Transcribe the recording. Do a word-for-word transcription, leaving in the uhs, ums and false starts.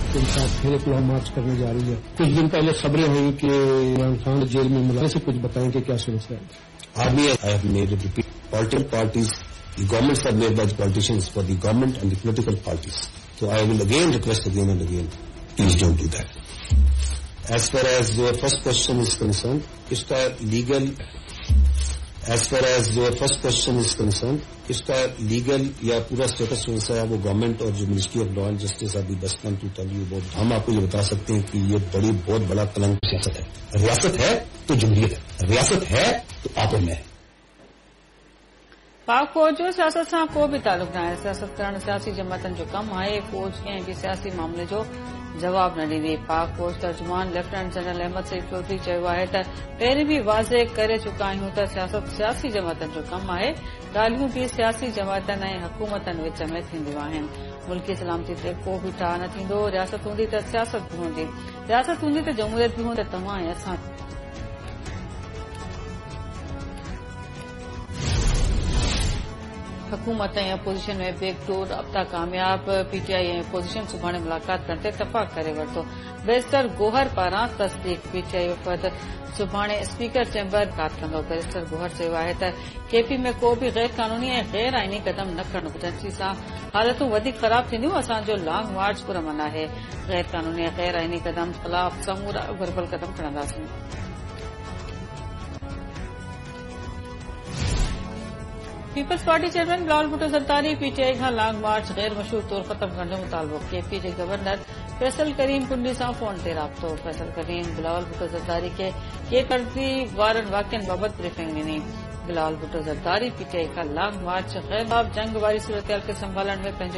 انصاف پھر ایک لانگ مارچ کرنے جا رہی ہے. کچھ دن پہلے خبریں ہوئی کہ عمران خان جیل میں ملا سے کچھ بتائیں کہ کیا صورت ہے. Army, I have made it repeat. Political parties, the governments are made by the politicians for the government and the political parties. So I will again request again and again, please don't do that. As far as your first question is concerned, iska legal, as far as your first question is concerned, iska legal یا پورا status جو ہے وہ government اور جو ministry of law and justice ابھی بس come to tell you about. ہم آپ کو یہ بتا سکتے ہیں کہ یہ بڑی بہت بڑا کلنک سیاست ہے. ریاست ہے تو جمہوریت ہے, ریاست ہے تو آپ میں ہے. پاک فوج جو سیاست سے کو بھی تعلق نہ ہے. سیاست کرن سیاسی جماعتن جو کم ہے. فوج कंहिं भी सियासी मामले जो जवाब न ॾींदी. पाक फौज तर्जुमान लेफ्टिनेंट जनरल अहमद सईद चौधरी चयो आहे त पहिरीं बि वाज़े करे चुका आहियूं त सियासत सियासी जमातनि जो कमु आहे. ॻाल्हियूं बि सियासी जमातनि ऐं हुकूमतनि विच में थींदियूं आहिनि. मुल्की सलामती ते को बि ठाह न थींदो. रियासत हूंदी त सियासत बि हूंदी. रियासत हूंदी त जमहूरियत बि हूंदी. तव्हां ऐं असां حکومت ऐं अपोजिशन में बैकडोर रब्ता कामयाब. पीटीआई ऐं अपोजिशन सुभाणे मुलाक़ात करण ते इतफ़ाक़ करे वरितो. बैरिस्टर गोहर पारां तस्दीक. पीटीआई वफ़द सुभाणे स्पीकर चैम्बर मुलाक़ात कंदो. बैरिस्टर गोहर चयो आहे त केपी में को बि गैर कानूनी ऐं गैर आईनी कदम न खणो. एजेंसी सां हालतूं वधीक ख़राब थींदियूं. असांजो लॉन्ग मार्च पुरमन आहे. गैर कानूनी ऐं गैर आईनी कदम ख़िलाफ़ समूरा वर्बल कदम खणंदासीं. Peoples party chairman Bilawal Bhutto Zardari PTI खां लॉन्ग मार्च गैर मशहूर तौर ख़त्म करण जो मुतालबो. केपी जे गवर्नर फैसल करीम कुंडी सां फोन ते राब्तो. फैसल करीम बिलावल भुट्टो ज़रदारी खे केकरदी वारनि वाक़िअनि बाबति ब्रीफिंग ॾिनी. बिलावल भुट्टो ज़रदारी पीटीआई खां लॉन्ग मार्च गैर जंग वारी सूरतहाल खे संभालण में पंहिंजो